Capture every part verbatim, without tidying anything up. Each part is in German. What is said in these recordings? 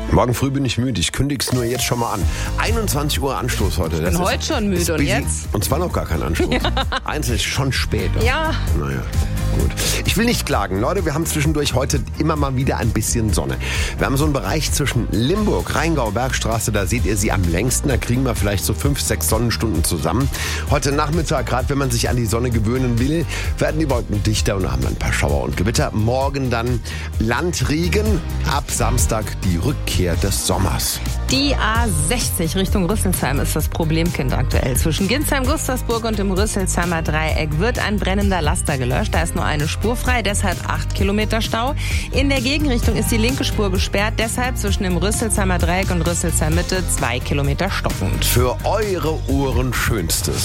Morgen früh bin ich müde. Ich kündige es nur jetzt schon mal an. einundzwanzig Uhr Anstoß heute. Ich bin das heute ist, schon müde. Und jetzt? Und zwar noch gar kein Anstoß. Ja. Eins ist schon spät. Ja. Naja, gut. Ich will nicht klagen. Leute, wir haben zwischendurch heute immer mal wieder ein bisschen Sonne. Wir haben so einen Bereich zwischen Limburg, Rheingau, Bergstraße. Da seht ihr sie am längsten. Da kriegen wir vielleicht so fünf, sechs Sonnenstunden zusammen. Heute Nachmittag, gerade wenn man sich an die Sonne gewöhnen will, werden die Wolken dichter und haben ein paar Schauer und Gewitter. Morgen dann Landregen. Ab Samstag die Rückkehr des Sommers. Die A sechzig Richtung Rüsselsheim ist das Problemkind aktuell. Zwischen Ginsheim, Gustavsburg und dem Rüsselsheimer Dreieck wird ein brennender Laster gelöscht. Da ist nur eine Spur frei, deshalb acht Kilometer Stau. In der Gegenrichtung ist die linke Spur gesperrt, deshalb zwischen dem Rüsselsheimer Dreieck und Rüsselsheim Mitte zwei Kilometer stockend. Für eure Ohren Schönstes.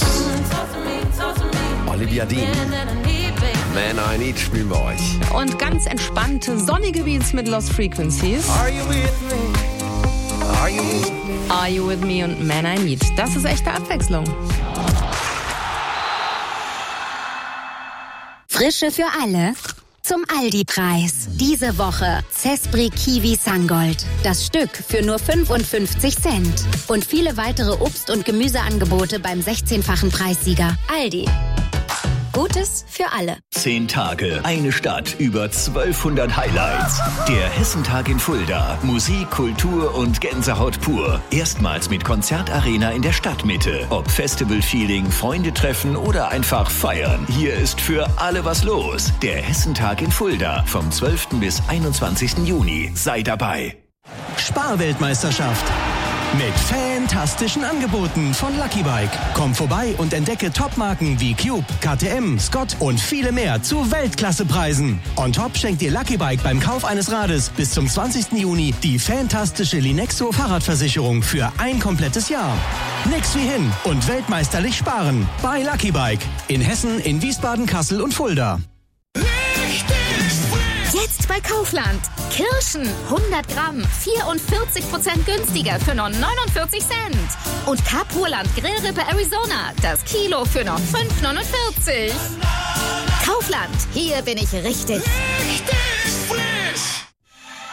Olivia Dean. Man, I Need spielen wir euch. Und ganz entspannte, sonnige Beats mit Lost Frequencies. Are you with me? Are you with me? Are You With Me und Man, I Need. Das ist echte Abwechslung. Frische für alle. Zum Aldi-Preis. Diese Woche Zespri Kiwi Sangold. Das Stück für nur fünfundfünfzig Cent. Und viele weitere Obst- und Gemüseangebote beim sechzehnfachen Preissieger. Aldi. Gutes für alle. Zehn Tage, eine Stadt, über zwölfhundert Highlights. Der Hessentag in Fulda. Musik, Kultur und Gänsehaut pur. Erstmals mit Konzertarena in der Stadtmitte. Ob Festival-Feeling, Freunde treffen oder einfach feiern. Hier ist für alle was los. Der Hessentag in Fulda. Vom zwölften bis einundzwanzigsten Juni. Sei dabei. Sparweltmeisterschaft. Mit fantastischen Angeboten von Lucky Bike. Komm vorbei und entdecke Topmarken wie Cube, K T M, Scott und viele mehr zu Weltklassepreisen. On top schenkt dir Lucky Bike beim Kauf eines Rades bis zum zwanzigsten Juni die fantastische Linexo Fahrradversicherung für ein komplettes Jahr. Nix wie hin und weltmeisterlich sparen bei Lucky Bike. In Hessen, in Wiesbaden, Kassel und Fulda. Jetzt bei Kaufland. Kirschen hundert Gramm, vierundvierzig Prozent günstiger für nur neunundvierzig Cent. Und Kapurland Grillrippe Arizona, das Kilo für nur fünf neunundvierzig. Kaufland, hier bin ich richtig. Richtig